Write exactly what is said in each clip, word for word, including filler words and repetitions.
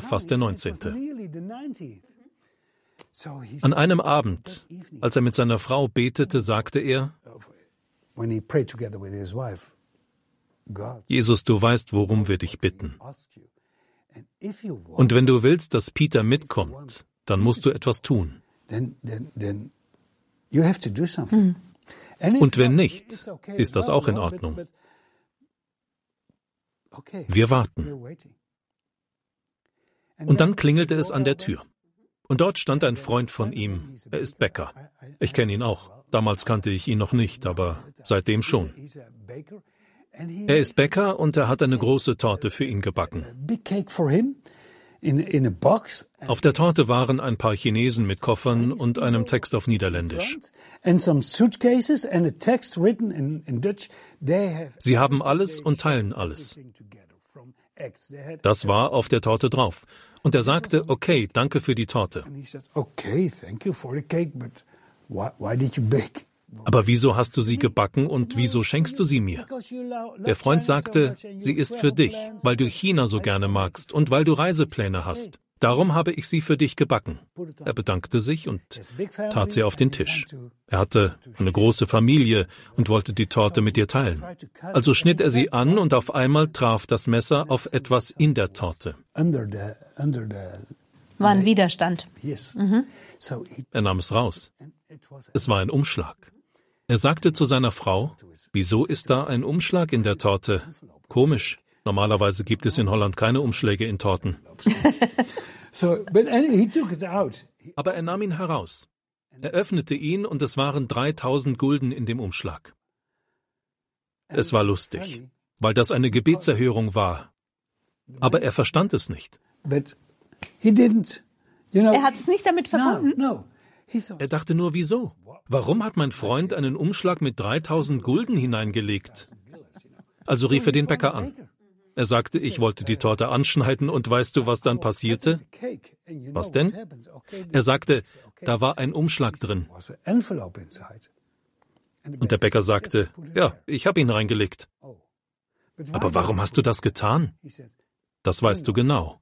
fast der neunzehnte. An einem Abend, als er mit seiner Frau betete, sagte er: Jesus, du weißt, worum wir dich bitten. Und wenn du willst, dass Peter mitkommt, dann musst du etwas tun. Und wenn nicht, ist das auch in Ordnung. Wir warten. Und dann klingelte es an der Tür. Und dort stand ein Freund von ihm. Er ist Bäcker. Ich kenne ihn auch. Damals kannte ich ihn noch nicht, aber seitdem schon. Er ist Bäcker und er hat eine große Torte für ihn gebacken. Auf der Torte waren ein paar Chinesen mit Koffern und einem Text auf Niederländisch. Sie haben alles und teilen alles. Das war auf der Torte drauf. Und er sagte: Okay, danke für die Torte. Aber wieso hast du sie gebacken und wieso schenkst du sie mir? Der Freund sagte: Sie ist für dich, weil du China so gerne magst und weil du Reisepläne hast. Darum habe ich sie für dich gebacken. Er bedankte sich und tat sie auf den Tisch. Er hatte eine große Familie und wollte die Torte mit ihr teilen. Also schnitt er sie an und auf einmal traf das Messer auf etwas in der Torte. War ein Widerstand. Mhm. Er nahm es raus. Es war ein Umschlag. Er sagte zu seiner Frau: Wieso ist da ein Umschlag in der Torte? Komisch. Normalerweise gibt es in Holland keine Umschläge in Torten. Aber er nahm ihn heraus. Er öffnete ihn und es waren dreitausend Gulden in dem Umschlag. Es war lustig, weil das eine Gebetserhörung war. Aber er verstand es nicht. Er hat es nicht damit verbunden. Er dachte nur, wieso? Warum hat mein Freund einen Umschlag mit dreitausend Gulden hineingelegt? Also rief er den Bäcker an. Er sagte, ich wollte die Torte anschneiden und weißt du, was dann passierte? Was denn? Er sagte, da war ein Umschlag drin. Und der Bäcker sagte, ja, ich habe ihn reingelegt. Aber warum hast du das getan? Das weißt du genau.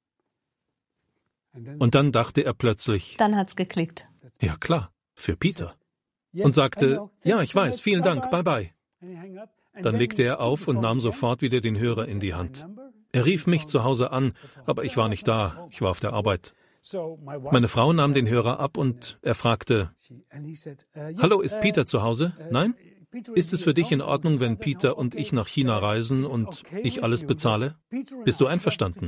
Und dann dachte er plötzlich, dann hat's geklickt. Ja klar, für Peter. Und sagte, ja, ich weiß, vielen Dank, bye bye. Dann legte er auf und nahm sofort wieder den Hörer in die Hand. Er rief mich zu Hause an, aber ich war nicht da, ich war auf der Arbeit. Meine Frau nahm den Hörer ab und er fragte, hallo, ist Peter zu Hause? Nein? Ist es für dich in Ordnung, wenn Peter und ich nach China reisen und ich alles bezahle? Bist du einverstanden?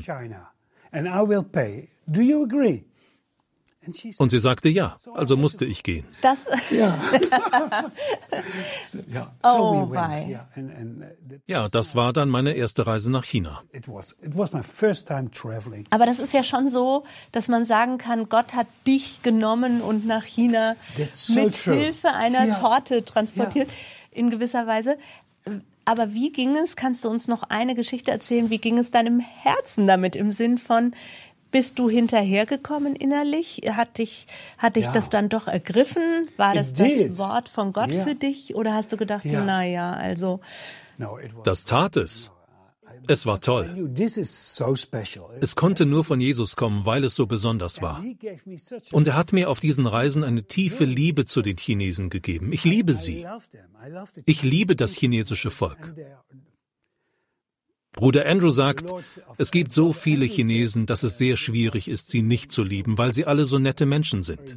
Und sie sagte ja, also musste ich gehen. Das Ja. Oh, wei. Ja, das war dann meine erste Reise nach China. Aber das ist ja schon so, dass man sagen kann, Gott hat dich genommen und nach China so mit true. Hilfe einer Ja. Torte transportiert, in gewisser Weise. Aber wie ging es, kannst du uns noch eine Geschichte erzählen, wie ging es deinem Herzen damit im Sinn von, bist du hinterhergekommen innerlich? Hat dich, hat dich Ja. das dann doch ergriffen? War das It did. das Wort von Gott Ja. für dich? Oder hast du gedacht, Ja. na ja, also... Das tat es. Es war toll. This is so special. Es konnte nur von Jesus kommen, weil es so besonders war. Und er hat mir auf diesen Reisen eine tiefe Liebe zu den Chinesen gegeben. Ich liebe sie. Ich liebe das chinesische Volk. Bruder Andrew sagt, es gibt so viele Chinesen, dass es sehr schwierig ist, sie nicht zu lieben, weil sie alle so nette Menschen sind.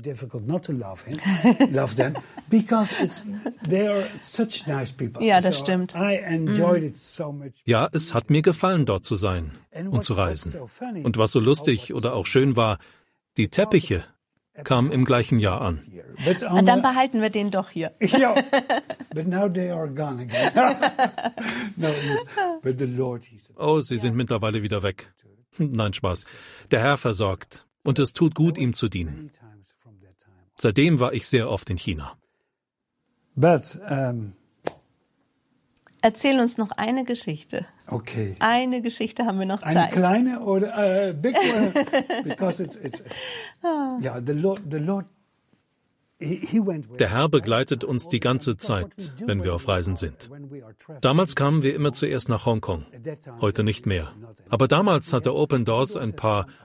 Ja, das stimmt. Ja, es hat mir gefallen, dort zu sein und zu reisen. Und was so lustig oder auch schön war, die Teppiche kamen im gleichen Jahr an. Und dann behalten wir den doch hier. Ja, but now they are gone again. No, yes. But the Lord, he said, Oh, sie sind mittlerweile wieder weg. Nein, Spaß. Der Herr versorgt. Und es tut gut, ihm zu dienen. Seitdem war ich sehr oft in China. But, um, Erzähl uns noch eine Geschichte. okay. Eine Geschichte haben wir noch Eine Zeit. kleine oder uh, big one? Because it's, it's, yeah, the Lord, the Lord, he, he went with Der Herr begleitet uns die ganze Zeit, wenn wir auf Reisen sind. Damals kamen wir immer zuerst nach Hongkong, heute nicht mehr. Aber damals hatte Open Doors ein paar